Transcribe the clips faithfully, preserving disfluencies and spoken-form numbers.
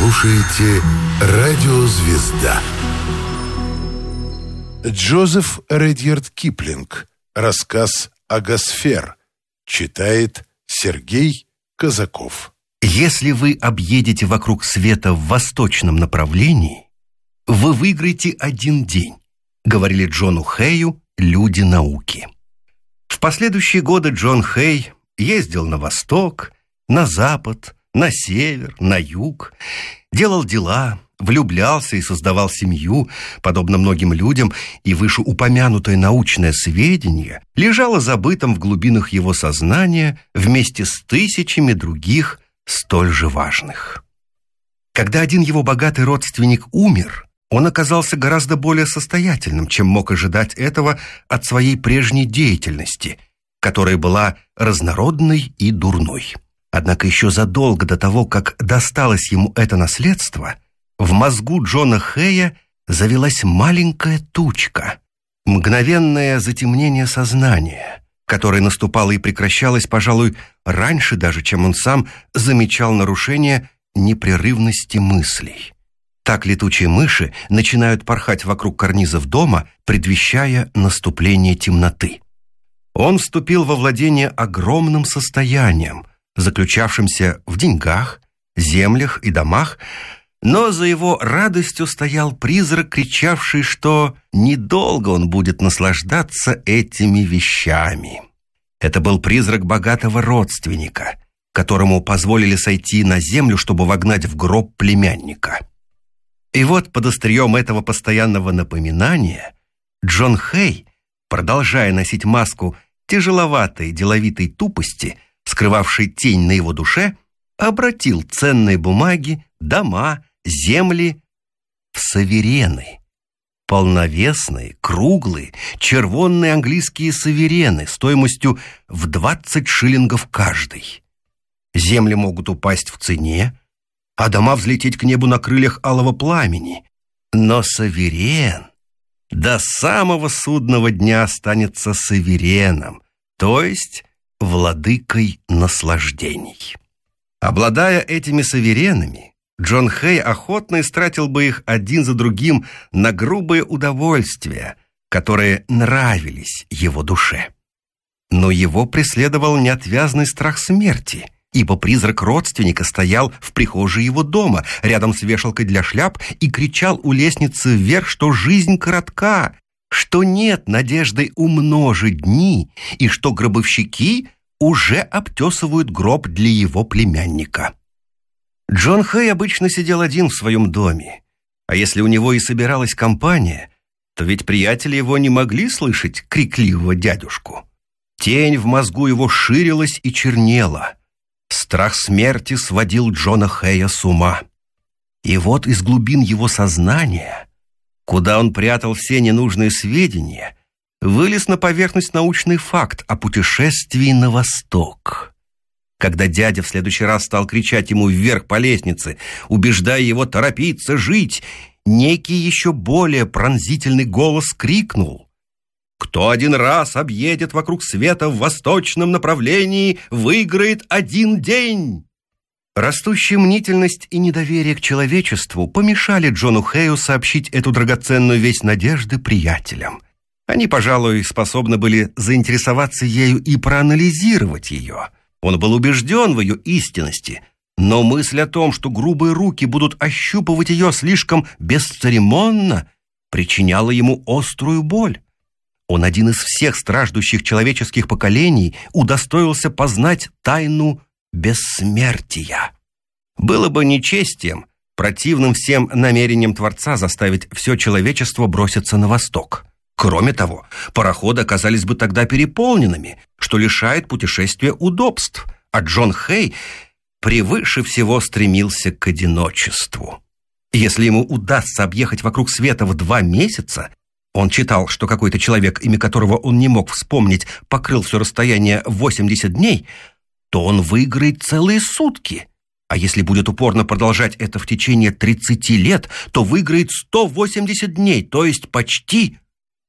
слушаете «Радио Звезда». Джозеф Редьярд Киплинг. Рассказ «Агасфер». Читает Сергей Казаков. Если вы объедете вокруг света в восточном направлении, вы выиграете один день, говорили Джону Хэю люди науки. В последующие годы Джон Хэй ездил на восток, на запад, на север, на юг, делал дела, влюблялся и создавал семью, подобно многим людям, и вышеупомянутое научное сведение лежало забытым в глубинах его сознания вместе с тысячами других столь же важных. Когда один его богатый родственник умер, он оказался гораздо более состоятельным, чем мог ожидать этого от своей прежней деятельности, которая была разнородной и дурной. Однако еще задолго до того, как досталось ему это наследство, в мозгу Джона Хэя завелась маленькая тучка, мгновенное затемнение сознания, которое наступало и прекращалось, пожалуй, раньше даже, чем он сам замечал нарушение непрерывности мыслей. Так летучие мыши начинают порхать вокруг карнизов дома, предвещая наступление темноты. Он вступил во владение огромным состоянием, заключавшимся в деньгах, землях и домах, но за его радостью стоял призрак, кричавший, что недолго он будет наслаждаться этими вещами. Это был призрак богатого родственника, которому позволили сойти на землю, чтобы вогнать в гроб племянника. И вот под острием этого постоянного напоминания Джон Хэй, продолжая носить маску тяжеловатой деловитой тупости, скрывавшей тень на его душе, обратил ценные бумаги, дома, земли в суверены. Полновесные, круглые, червонные английские суверены стоимостью в двадцать шиллингов каждый. Земли могут упасть в цене, а дома взлететь к небу на крыльях алого пламени. Но суверен до самого судного дня останется сувереном, то есть владыкой наслаждений. Обладая этими суверенами, Джон Хэй охотно истратил бы их один за другим на грубые удовольствия, которые нравились его душе. Но его преследовал неотвязный страх смерти, ибо призрак родственника стоял в прихожей его дома, рядом с вешалкой для шляп, и кричал у лестницы вверх, что жизнь коротка, что нет надежды умножить дни, и что гробовщики уже обтесывают гроб для его племянника. Джон Хэй обычно сидел один в своем доме, а если у него и собиралась компания, то ведь приятели его не могли слышать крикливого дядюшку. Тень в мозгу его ширилась и чернела. Страх смерти сводил Джона Хэя с ума. И вот из глубин его сознания, куда он прятал все ненужные сведения, вылез на поверхность научный факт о путешествии на восток. Когда дядя в следующий раз стал кричать ему вверх по лестнице, убеждая его торопиться жить, некий еще более пронзительный голос крикнул: «Кто один раз объедет вокруг света в восточном направлении, выиграет один день!» Растущая мнительность и недоверие к человечеству помешали Джону Хэю сообщить эту драгоценную весть надежды приятелям. Они, пожалуй, способны были заинтересоваться ею и проанализировать ее. Он был убежден в ее истинности, но мысль о том, что грубые руки будут ощупывать ее слишком бесцеремонно, причиняла ему острую боль. Он один из всех страждущих человеческих поколений удостоился познать тайну бессмертия. Было бы нечестием, противным всем намерениям Творца заставить все человечество броситься на восток. Кроме того, пароходы оказались бы тогда переполненными, что лишает путешествия удобств, а Джон Хэй превыше всего стремился к одиночеству. Если ему удастся объехать вокруг света в два месяца, он читал, что какой-то человек, имя которого он не мог вспомнить, покрыл все расстояние в восемьдесят дней, то он выиграет целые сутки. А если будет упорно продолжать это в течение тридцати лет, то выиграет сто восемьдесят дней, то есть почти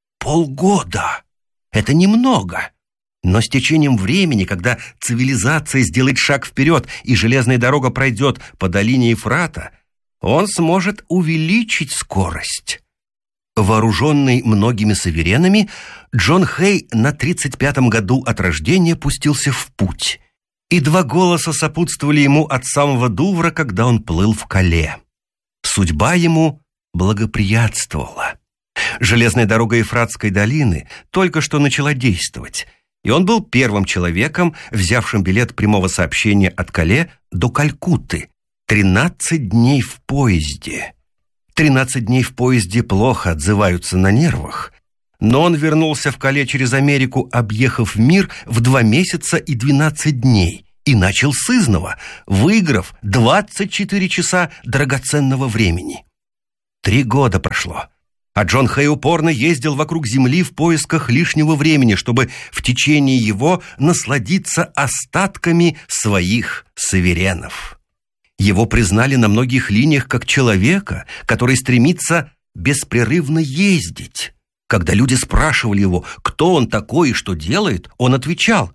полгода. Это немного. Но с течением времени, когда цивилизация сделает шаг вперед и железная дорога пройдет по долине Ефрата, он сможет увеличить скорость. Вооруженный многими суверенами, Джон Хэй на тридцать пятом году от рождения пустился в путь, и два голоса сопутствовали ему от самого Дувра, когда он плыл в Кале. Судьба ему благоприятствовала. Железная дорога Ефратской долины только что начала действовать, и он был первым человеком, взявшим билет прямого сообщения от Кале до Калькутты. Тринадцать дней в поезде. Тринадцать дней в поезде плохо отзываются на нервах, но он вернулся в Кале через Америку, объехав мир в два месяца и двенадцать дней, и начал с изного, выиграв двадцать четыре часа драгоценного времени. Три года прошло, а Джон Хэй упорно ездил вокруг Земли в поисках лишнего времени, чтобы в течение его насладиться остатками своих суверенов. Его признали на многих линиях как человека, который стремится беспрерывно ездить. Когда люди спрашивали его, кто он такой и что делает, он отвечал: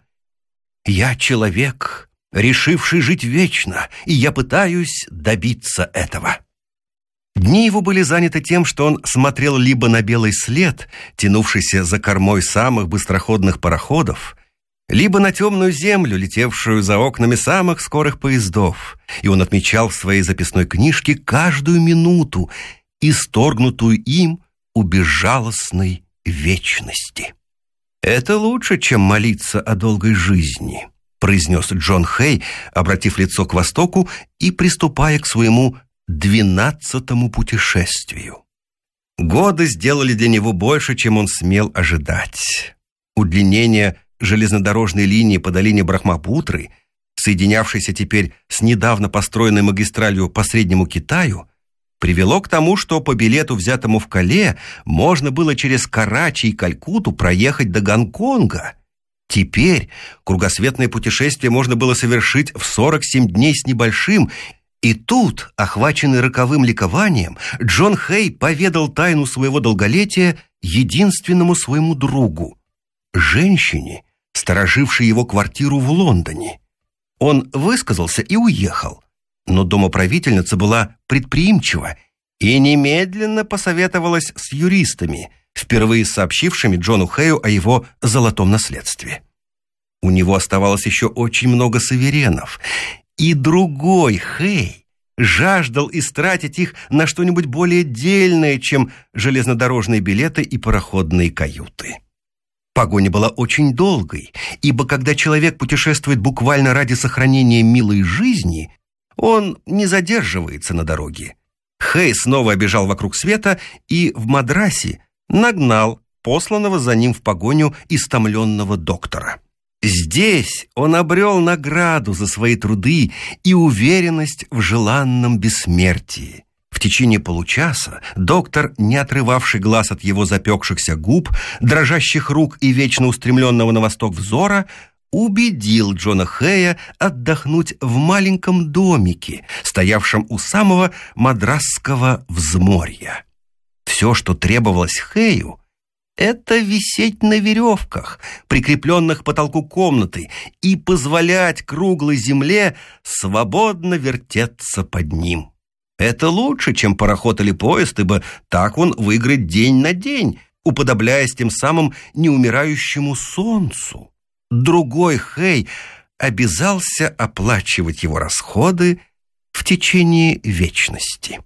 «Я человек, решивший жить вечно, и я пытаюсь добиться этого». Дни его были заняты тем, что он смотрел либо на белый след, тянувшийся за кормой самых быстроходных пароходов, либо на темную землю, летевшую за окнами самых скорых поездов, и он отмечал в своей записной книжке каждую минуту, исторгнутую им у безжалостной вечности. «Это лучше, чем молиться о долгой жизни», произнес Джон Хэй, обратив лицо к востоку и приступая к своему двенадцатому путешествию. Годы сделали для него больше, чем он смел ожидать. Удлинение железнодорожной линии по долине Брахмапутры, соединявшейся теперь с недавно построенной магистралью по Среднему Китаю, привело к тому, что по билету, взятому в Кале, можно было через Карачи и Калькутту проехать до Гонконга. Теперь кругосветное путешествие можно было совершить в сорок семь дней с небольшим, и тут, охваченный роковым ликованием, Джон Хэй поведал тайну своего долголетия единственному своему другу, женщине, сторожившей его квартиру в Лондоне. Он высказался и уехал, но домоправительница была предприимчива и немедленно посоветовалась с юристами, впервые сообщившими Джону Хэю о его золотом наследстве. У него оставалось еще очень много суверенов, и другой Хэй жаждал истратить их на что-нибудь более дельное, чем железнодорожные билеты и пароходные каюты. Погоня была очень долгой, ибо когда человек путешествует буквально ради сохранения милой жизни, он не задерживается на дороге. Хэй снова обежал вокруг света и в Мадрасе нагнал посланного за ним в погоню истомленного доктора. Здесь он обрел награду за свои труды и уверенность в желанном бессмертии. В течение получаса доктор, не отрывавший глаз от его запекшихся губ, дрожащих рук и вечно устремленного на восток взора, убедил Джона Хэя отдохнуть в маленьком домике, стоявшем у самого мадрасского взморья. Все, что требовалось Хэю, это висеть на веревках, прикрепленных к потолку комнаты, и позволять круглой земле свободно вертеться под ним. Это лучше, чем пароход или поезд, ибо так он выиграет день на день, уподобляясь тем самым неумирающему солнцу. Другой Хэй обязался оплачивать его расходы в течение вечности.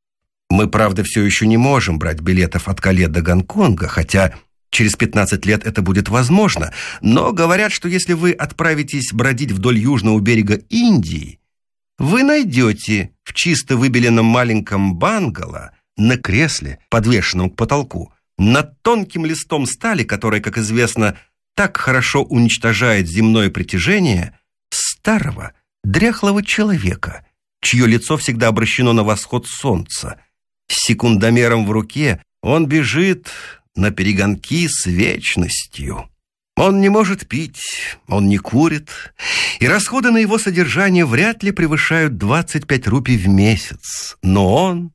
Мы, правда, все еще не можем брать билетов от Кале до Гонконга, хотя через пятнадцать лет это будет возможно, но говорят, что если вы отправитесь бродить вдоль южного берега Индии, вы найдете в чисто выбеленном маленьком бангало на кресле, подвешенном к потолку, над тонким листом стали, который, как известно, так хорошо уничтожает земное притяжение, старого, дряхлого человека, чье лицо всегда обращено на восход солнца. С секундомером в руке он бежит на перегонки с вечностью. Он не может пить, он не курит, и расходы на его содержание вряд ли превышают двадцать пять рупий в месяц. Но он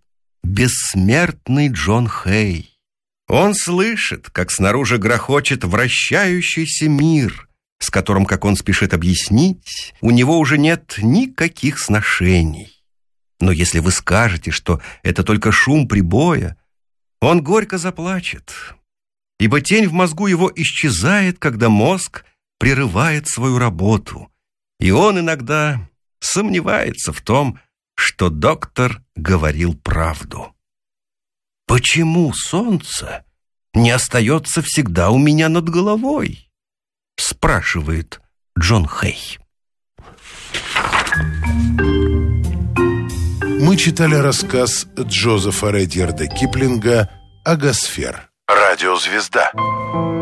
бессмертный Джон Хэй. Он слышит, как снаружи грохочет вращающийся мир, с которым, как он спешит объяснить, у него уже нет никаких сношений. Но если вы скажете, что это только шум прибоя, он горько заплачет, ибо тень в мозгу его исчезает, когда мозг прерывает свою работу, и он иногда сомневается в том, что доктор говорил правду. «Почему солнце не остается всегда у меня над головой?» — спрашивает Джон Хэй. Мы читали рассказ Джозефа Редьярда Киплинга «Агосфер». Радиозвезда.